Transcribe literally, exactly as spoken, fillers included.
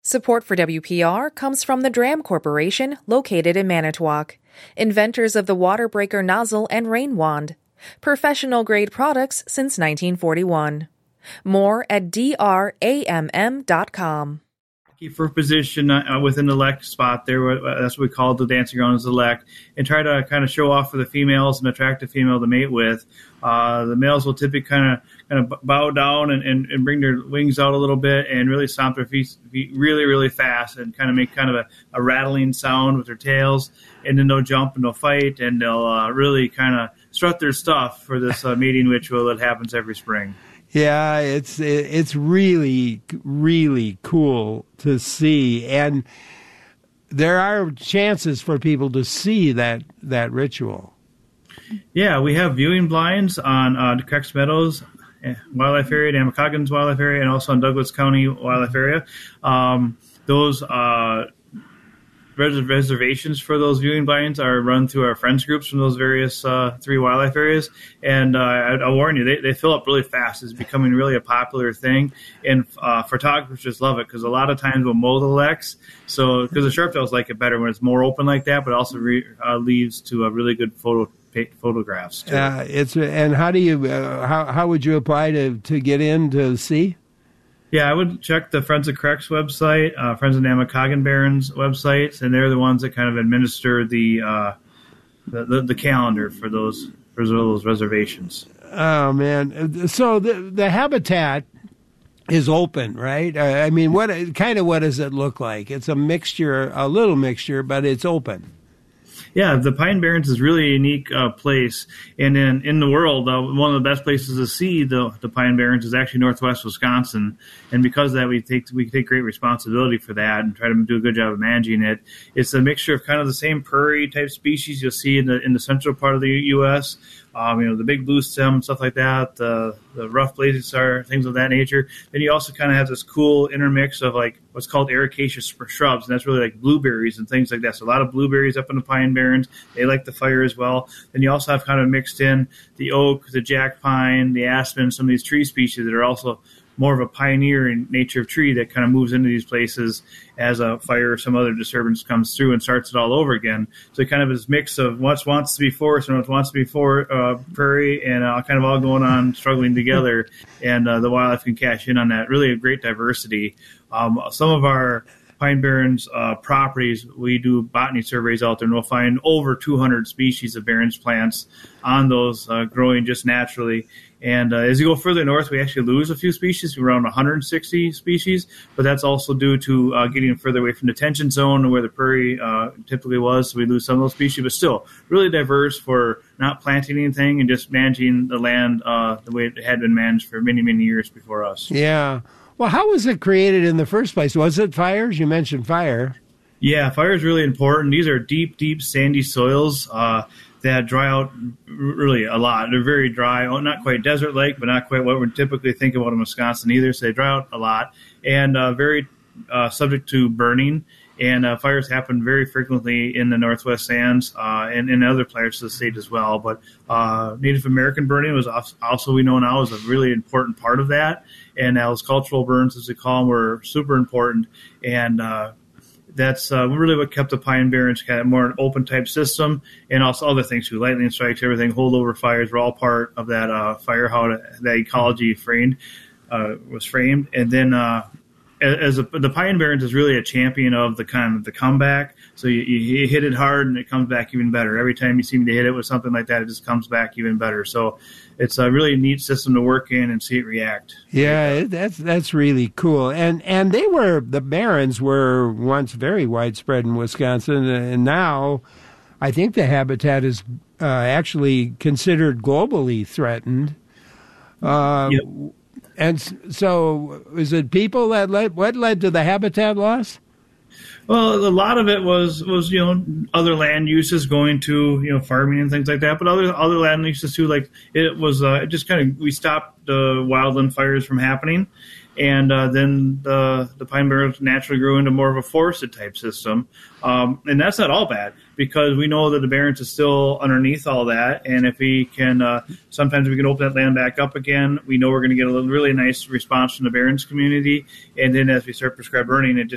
Support for W P R comes from the Dram Corporation, located in Manitowoc, inventors of the water breaker nozzle and rain wand, professional-grade products since nineteen forty-one. More at D R A M M dot com. For position uh, within the lek spot there, that's what we call the dancing around as the lek, and try to kind of show off for the females and attract a female to mate with. Uh, the males will typically kind of kind of bow down and, and, and bring their wings out a little bit and really stomp their feet, feet really, really fast and kind of make kind of a, a rattling sound with their tails, and then they'll jump and they'll fight and they'll uh, really kind of strut their stuff for this uh, mating ritual that happens every spring. Yeah, it's it's really, really cool to see. And there are chances for people to see that, that ritual. Yeah, we have viewing blinds on uh, Crex Meadows Wildlife Area, Namakoggins Wildlife Area, and also on Douglas County Wildlife Area. Um, those uh, res- reservations for those viewing blinds are run through our friends groups from those various uh, three wildlife areas. And uh, I, I'll warn you, they, they fill up really fast. It's becoming really a popular thing. And uh, photographers just love it because a lot of times we'll mow the leks. So, because the sharp-tails like it better when it's more open like that, but also re- uh, leads to a really good photo photographs too. Uh, it's and how do you uh, how how would you apply to, to get in to see? Yeah, I would check the Friends of Crex website, uh, Friends of Namakoggin Barrens websites, and they're the ones that kind of administer the uh, the, the, the calendar for those for those reservations. Oh man! So the the habitat is open, right? I mean, what kind of what does it look like? It's a mixture, a little mixture, but it's open. Yeah, the Pine Barrens is really a unique uh, place, and in in the world, uh, one of the best places to see the the Pine Barrens is actually Northwest Wisconsin, and because of that, we take we take great responsibility for that and try to do a good job of managing it. It's a mixture of kind of the same prairie type species you'll see in the in the central part of the U S. Um, you know, the big blue stem, stuff like that, uh, the rough blazing star, things of that nature. Then you also kind of have this cool intermix of like what's called ericaceous shrubs, and that's really like blueberries and things like that. So a lot of blueberries up in the Pine Barrens. They like the fire as well. Then you also have kind of mixed in the oak, the jack pine, the aspen, some of these tree species that are also more of a pioneer in nature of tree that kind of moves into these places as a fire or some other disturbance comes through and starts it all over again. So it kind of is mix of what wants to be forest and what wants to be for uh, prairie, and uh, kind of all going on, struggling together, and uh, the wildlife can cash in on that. Really a great diversity. Um, some of our Pine Barrens uh, properties, we do botany surveys out there, and we'll find over two hundred species of Barrens plants on those uh, growing just naturally. And uh, as you go further north, we actually lose a few species, around one hundred sixty species, but that's also due to uh, getting further away from the detention zone where the prairie uh, typically was, so we lose some of those species, but still really diverse for not planting anything and just managing the land uh, the way it had been managed for many, many years before us. Yeah. Well, how was it created in the first place? Was it fires? You mentioned fire. Yeah, fire is really important. These are deep, deep, sandy soils uh, that dry out really a lot. They're very dry, oh, not quite desert-like, but not quite what we typically think about in Wisconsin either, so they dry out a lot, and uh, very uh, subject to burning. And uh, fires happen very frequently in the Northwest Sands uh, and in other parts of the state as well. But uh, Native American burning was also, we know now, is a really important part of that. And those cultural burns, as we call them, were super important. And uh, that's uh, really what kept the Pine Barrens kind of more an open type system, and also other things too, lightning strikes, everything, holdover fires were all part of that uh, fire, how that ecology framed uh, was framed. And then uh, as a, the Pine Barrens is really a champion of the kind of the comeback. So you, you hit it hard and it comes back even better. Every time you seem to hit it with something like that, it just comes back even better. So it's a really neat system to work in and see it react. Yeah, that's that's really cool. And and they were the Barrens were once very widespread in Wisconsin, and now I think the habitat is uh, actually considered globally threatened. Uh, yep. And so, is it people that led? What led to the habitat loss? Well, a lot of it was, was you know other land uses going to you know farming and things like that, but other other land uses too. Like it was, uh, it just kind of we stopped the wildland fires from happening, and uh, then the the Pine Barrens naturally grew into more of a forested type system, um, and that's not all bad because we know that the Barrens is still underneath all that, and if we can, uh, sometimes we can open that land back up again. We know we're going to get a really nice response from the Barrens community, and then as we start prescribed burning, it just